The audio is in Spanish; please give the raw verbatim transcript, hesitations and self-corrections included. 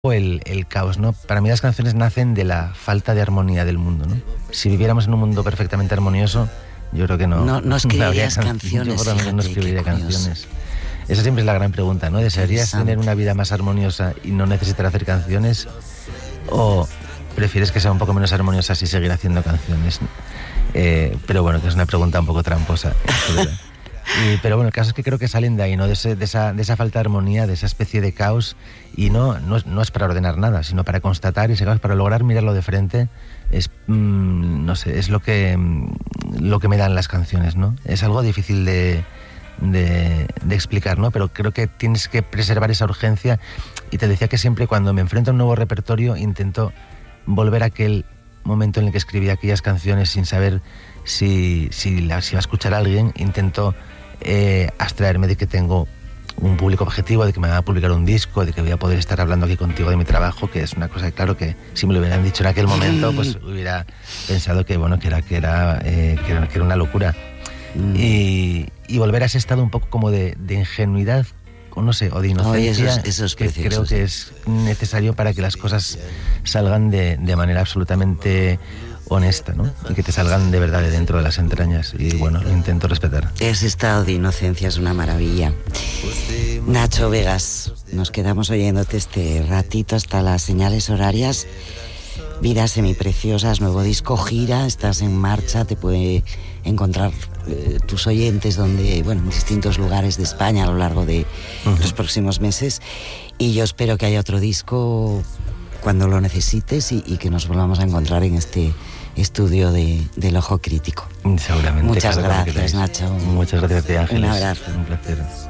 El, el caos, ¿no? Para mí las canciones nacen de la falta de armonía del mundo, ¿no? Si viviéramos en un mundo perfectamente armonioso, yo creo que no... No, no escribirías no canciones, Yo por lo menos no fíjate, escribiría qué curioso. canciones. Esa siempre es la gran pregunta, ¿no? ¿Desearías tener una vida más armoniosa y no necesitar hacer canciones? ¿O prefieres que sea un poco menos armoniosa y seguir haciendo canciones? Eh, pero bueno, que es una pregunta un poco tramposa. Y, pero bueno, el caso es que creo que salen de ahí, ¿no? De, ese, de, esa, de esa falta de armonía, de esa especie de caos. Y no, no, es, no es para ordenar nada, sino para constatar ese caos, para lograr mirarlo de frente. Es, mmm, no sé, es lo que, lo que me dan las canciones, ¿no? Es algo difícil de, de, de explicar, ¿no? Pero creo que tienes que preservar esa urgencia. Y te decía que siempre cuando me enfrento a un nuevo repertorio intento volver a aquel momento en el que escribí aquellas canciones sin saber si, si, la, si va a escuchar a alguien. Intento eh, abstraerme de que tengo un público objetivo, de que me van a publicar un disco, de que voy a poder estar hablando aquí contigo de mi trabajo, que es una cosa que, claro, que si me lo hubieran dicho en aquel momento, pues hubiera pensado que, bueno, que era, que era, eh, que era, que era una locura. Mm. Y, y volver a ese estado un poco como de, de ingenuidad, o no sé, o de inocencia, oh, eso es, eso es que creo que es necesario para que las cosas salgan de, de manera absolutamente honesta, ¿no? Y que te salgan de verdad de dentro de las entrañas. Y bueno, lo intento respetar. Ese estado de inocencia es una maravilla. Nacho Vegas, nos quedamos oyéndote este ratito hasta las señales horarias. Vidas semipreciosas, nuevo disco, gira, estás en marcha, te puede encontrar eh, tus oyentes donde, bueno, en distintos lugares de España a lo largo de uh-huh. los próximos meses. Y yo espero que haya otro disco cuando lo necesites y, y que nos volvamos a encontrar en este estudio de, del Ojo Crítico. Seguramente. Muchas gracias, Nacho. Muchas gracias a ti, Ángeles. Un abrazo. Un placer.